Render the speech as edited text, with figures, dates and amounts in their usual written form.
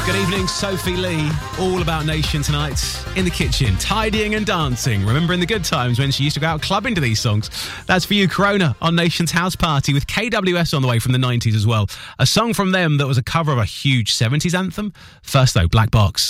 Good evening, Sophie Lee. All about Nation tonight. In the kitchen, tidying and dancing. Remembering the good times when she used to go out clubbing to these songs. That's for you, Corona, on Nation's House Party with KWS on the way from the 90s as well. A song from them that was a cover of a huge 70s anthem. First though, Black Box.